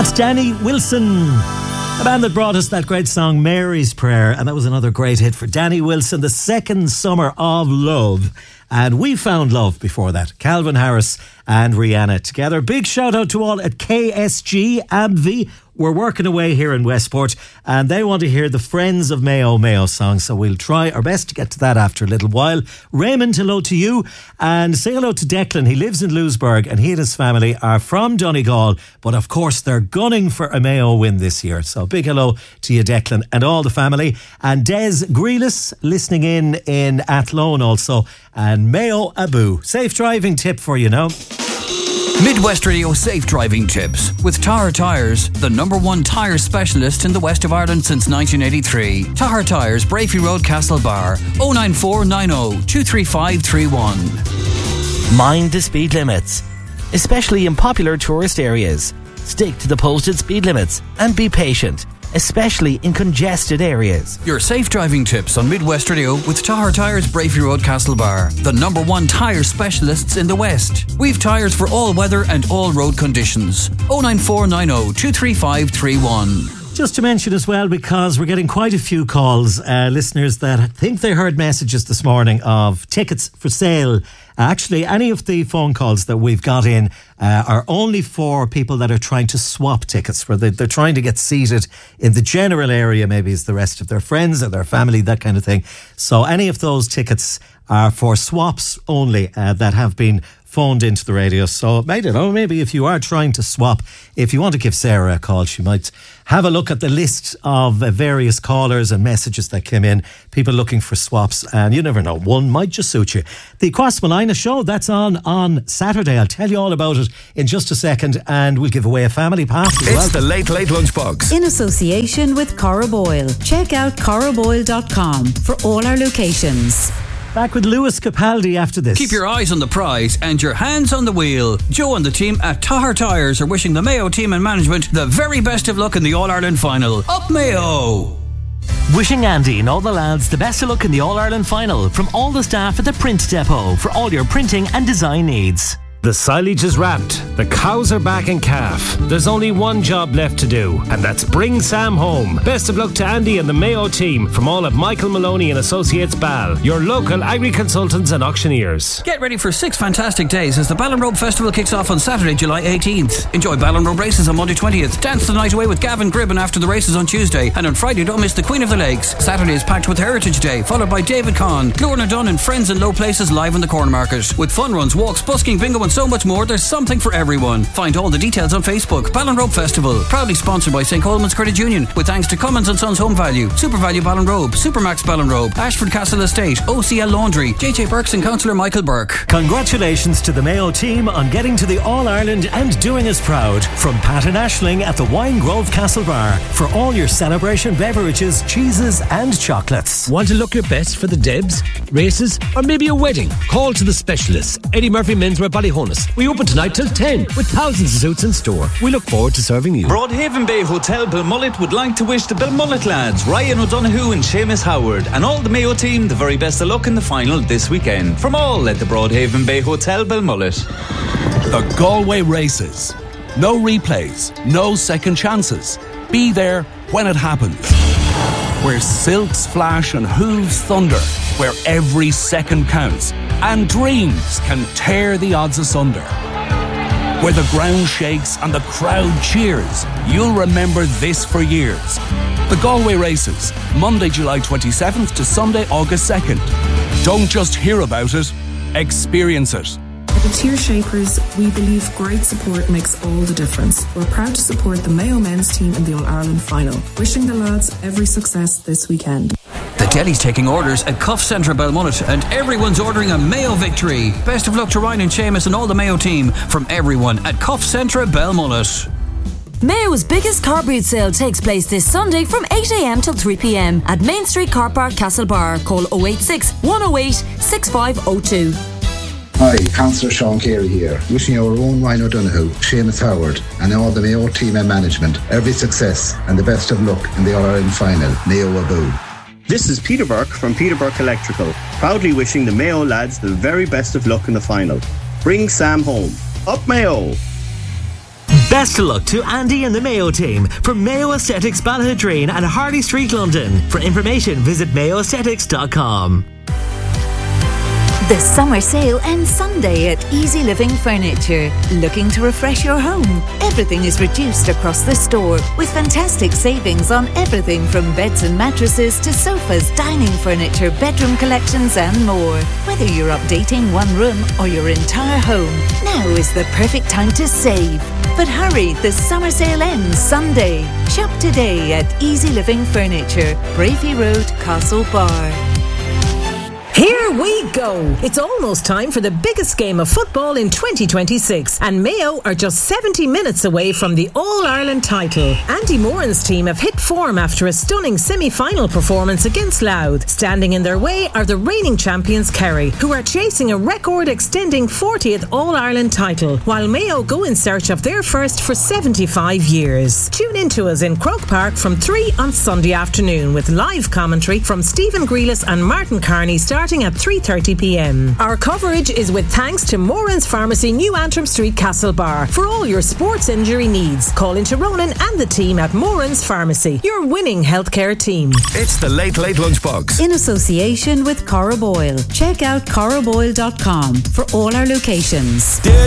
That's Danny Wilson, the band that brought us that great song Mary's Prayer, and that was another great hit for Danny Wilson, The Second Summer of Love. And We Found Love before that. Calvin Harris and Rihanna together. Big shout out to all at KSG AbbVie. We're working away here in Westport and they want to hear the Friends of Mayo song, so we'll try our best to get to that after a little while. Raymond, hello to you, and say hello to Declan. He lives in Lewisburg and he and his family are from Donegal, but of course they're gunning for a Mayo win this year. So big hello to you, Declan, and all the family. And Des Grealis listening in Athlone also, and Mayo Abu. Safe driving tip for you now. Midwest Radio Safe Driving Tips with Tahar Tyres, the #1 tyre specialist in the west of Ireland since 1983. Tahar Tyres, Brafey Road, Castlebar, 09490 23531. Mind the speed limits, especially in popular tourist areas. Stick to the posted speed limits and be patient, especially in congested areas. Your safe driving tips on Midwest Radio with Tahar Tyres, Brafey Road, Castlebar, the #1 tyre specialists in the West. We've tyres for all weather and all road conditions. 09490 23531. Just to mention as well, because we're getting quite a few calls, listeners that think they heard messages this morning of tickets for sale. Actually, any of the phone calls that we've got in are only for people that are trying to swap tickets, where they're trying to get seated in the general area, maybe as the rest of their friends or their family, that kind of thing. So any of those tickets are for swaps only that have been phoned into the radio. So I don't know, maybe if you are trying to swap, if you want to give Sarah a call, she might have a look at the list of various callers and messages that came in, people looking for swaps, and you never know, one might just suit you. The Crossmolina show, that's on Saturday. I'll tell you all about it in just a second, and we'll give away a family pass as well. It's the Late Lunchbox in association with Cora Boyle. Check out coraboyle.com for all our locations. Back with Lewis Capaldi after this. Keep your eyes on the prize and your hands on the wheel. Joe and the team at Tahar Tyres are wishing the Mayo team and management the very best of luck in the All-Ireland final. Up Mayo! Wishing Andy and all the lads the best of luck in the All-Ireland final from all the staff at the Print Depot for all your printing and design needs. The silage is wrapped, the cows are back in calf. There's only one job left to do, and that's bring Sam home. Best of luck to Andy and the Mayo team from all of Michael Maloney and Associates Bal, your local agri-consultants and auctioneers. Get ready for 6 fantastic days as the Ballinrobe Festival kicks off on Saturday, July 18th. Enjoy Ballinrobe races on Monday 20th. Dance the night away with Gavin Gribben after the races on Tuesday. And on Friday, don't miss the Queen of the Lakes. Saturday is packed with Heritage Day, followed by David Conn, Lorna Dunn and Friends in Low Places live in the Corn Market. With fun runs, walks, busking, bingo and so much more, there's something for everyone. Find all the details on Facebook. Ballinrobe Festival, proudly sponsored by St. Coleman's Credit Union, with thanks to Cummins & Sons Home Value, Super Value Ballinrobe, Supermax Ballinrobe, Ashford Castle Estate, OCL Laundry, JJ Burks and Councillor Michael Burke. Congratulations to the Mayo team on getting to the All-Ireland and doing us proud. From Pat and Aisling at the Wine Grove Castle Bar for all your celebration beverages, cheeses and chocolates. Want to look your best for the Debs, races, or maybe a wedding? Call to the specialists. Eddie Murphy Menswear Ballyhonus. We open tonight till 10 with thousands of suits in store. We look forward to serving you. Broadhaven Bay Hotel Belmullet would like to wish the Belmullet lads, Ryan O'Donoghue and Seamus Howard, and all the Mayo team the very best of luck in the final this weekend. From all at the Broadhaven Bay Hotel Belmullet. The Galway Races. No replays, no second chances. Be there when it happens. Where silks flash and hooves thunder, where every second counts and dreams can tear the odds asunder. Where the ground shakes and the crowd cheers, you'll remember this for years. The Galway Races, Monday, July 27th to Sunday, August 2nd. Don't just hear about it, experience it. At the Tier Shapers, we believe great support makes all the difference. We're proud to support the Mayo men's team in the All-Ireland final. Wishing the lads every success this weekend. The deli's taking orders at Cuff Centre Belmullet, and everyone's ordering a Mayo victory. Best of luck to Ryan and Seamus and all the Mayo team from everyone at Cuff Centre Belmullet. Mayo's biggest car boot sale takes place this Sunday from 8am till 3pm at Main Street Car Park, Castlebar. Call 086 108 6502. Hi, Councillor Sean Carey here, wishing our own Ryan O'Donoghue, Seamus Howard and all the Mayo team and management every success and the best of luck in the All-Ireland final. Mayo Abu. This is Peter Burke from Peter Burke Electrical, proudly wishing the Mayo lads the very best of luck in the final. Bring Sam home. Up Mayo! Best of luck to Andy and the Mayo team from Mayo Aesthetics Balladreen and Harley Street, London. For information, visit mayoaesthetics.com. The summer sale ends Sunday at Easy Living Furniture. Looking to refresh your home? Everything is reduced across the store with fantastic savings on everything from beds and mattresses to sofas, dining furniture, bedroom collections and more. Whether you're updating one room or your entire home, now is the perfect time to save. But hurry, the summer sale ends Sunday. Shop today at Easy Living Furniture, Bravey Road, Castlebar. Here we go! It's almost time for the biggest game of football in 2026, and Mayo are just 70 minutes away from the All-Ireland title. Andy Moran's team have hit form after a stunning semi-final performance against Louth. Standing in their way are the reigning champions Kerry, who are chasing a record-extending 40th All-Ireland title, while Mayo go in search of their first for 75 years. Tune in to us in Croke Park from 3 on Sunday afternoon with live commentary from Stephen Grealis and Martin Carney starting at 3:30pm. Our coverage is with thanks to Moran's Pharmacy, New Antrim Street, Castlebar. For all your sports injury needs, call into Ronan and the team at Moran's Pharmacy, your winning healthcare team. It's the Late Late Lunchbox. In association with Cora Boyle. Check out coraboyle.com for all our locations.